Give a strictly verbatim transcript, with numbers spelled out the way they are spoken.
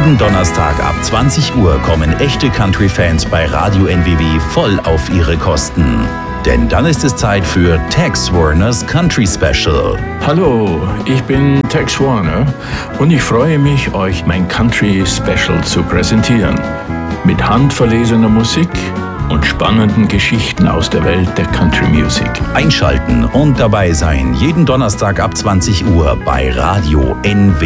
Jeden Donnerstag ab zwanzig Uhr kommen echte Country-Fans bei Radio N W W voll auf ihre Kosten. Denn dann ist es Zeit für Tex Warners Country Special. Hallo, ich bin Tex Warner und ich freue mich, euch mein Country Special zu präsentieren. Mit handverlesener Musik und spannenden Geschichten aus der Welt der Country Music. Einschalten und dabei sein, jeden Donnerstag ab zwanzig Uhr bei Radio N W W.